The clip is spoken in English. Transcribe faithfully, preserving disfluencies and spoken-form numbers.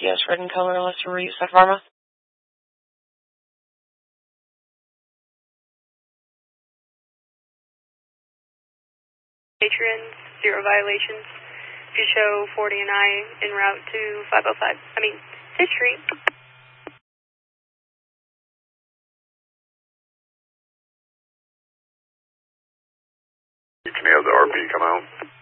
T S red in color unless you were used at Pharma. Patrons, zero violations. If you show forty and I en route to five oh five, I mean, fifth Street. Can you have the R P come out?